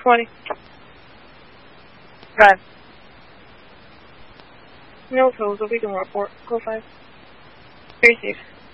20. Drive. No tools, but we can report. Go 5. Very safe.